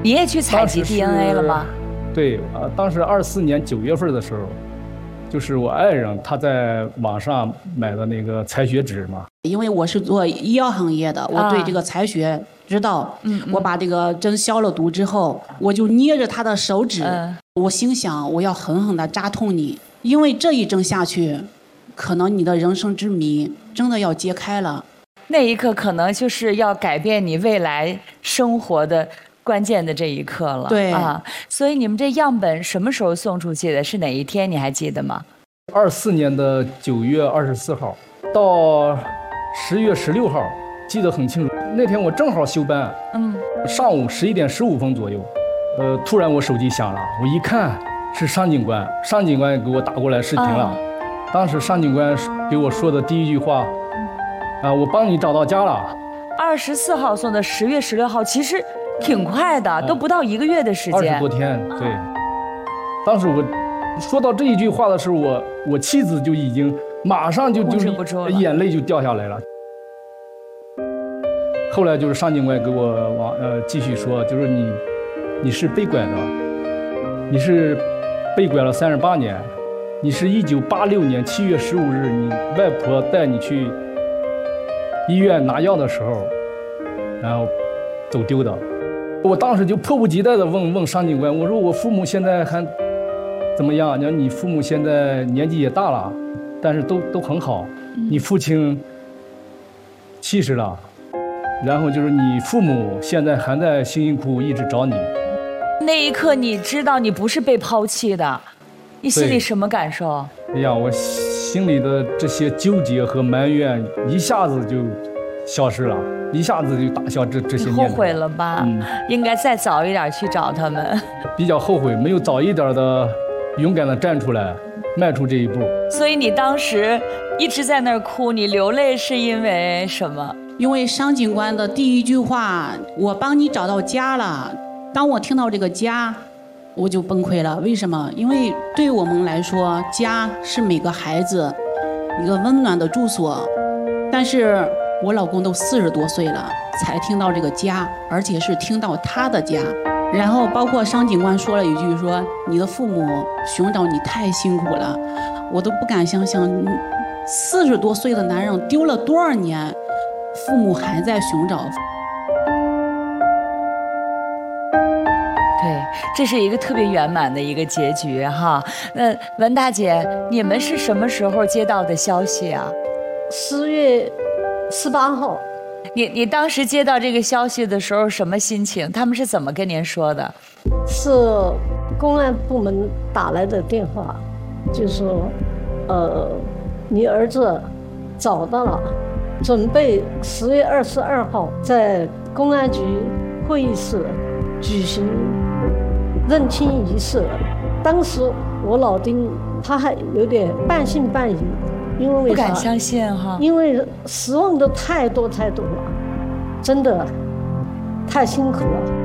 你也去采集 DNA 了吗？ 对，当时24年9月份的时候，就是我爱人他在网上买的那个采血纸嘛。 因为我是做医药行业的，我对这个采血知道。我把这个针消了毒之后，我就捏着他的手指，我心想我要狠狠地扎痛你，因为这一针下去，可能你的人生之谜真的要揭开了。 那一刻可能就是要改变你未来生活的关键的这一刻了。 对所以你们这样本什么时候送出去的？是哪一天？你还记得吗 ？24年的9月24号到10月16号，记得很清楚。那天我正好休班，上午11点15分左右，突然我手机响了，我一看是尚警官，尚警官给我打过来视频了。当时尚警官给我说的第一句话，我帮你找到家了。 24号送的10月16号，其实挺快的，都不到1个月的时间。 20多天，对。当时我说到这一句话的时候，我妻子就已经马上就眼泪就掉下来了。后来就是尚警官给我继续说，就是你是被拐的，你是被拐了38年，你是1986年7月15日，你外婆带你去医院拿药的时候，然后走丢的。我当时就迫不及待地问尚警官，我说我父母现在还怎么样？你父母现在年纪也大了，但是都很好。你父亲70了，然后就是你父母现在还在辛辛苦苦一直找你。 那一刻你知道你不是被抛弃的，你心里什么感受？ 哎呀，我心里的这些纠结和埋怨一下子就消失了，一下子就打消这些念头。 你后悔了吧？应该再早一点去找他们。 比较后悔没有早一点的勇敢的站出来，迈出这一步。 所以你当时一直在那儿哭，你流泪是因为什么？ 因为尚警官的第一句话，我帮你找到家了。当我听到这个家，我就崩溃了。为什么？因为对我们来说，家是每个孩子一个温暖的住所。但是我老公都40多岁了，才听到这个家，而且是听到他的家。然后包括尚警官说了一句说，你的父母寻找你太辛苦了。我都不敢想象，40多岁的男人丢了多少年，父母还在寻找。 对，这是一个特别圆满的一个结局哈。那文大姐，你们是什么时候接到的消息啊 ？10月18号。 你当时接到这个消息的时候什么心情？他们是怎么跟您说的？ 是公安部门打来的电话，就说你儿子找到了，准备10月22号在公安局会议室举行认亲仪式。当时我老丁他还有点半信半疑，因为不敢相信哈， 因为失望的太多了，真的太辛苦了。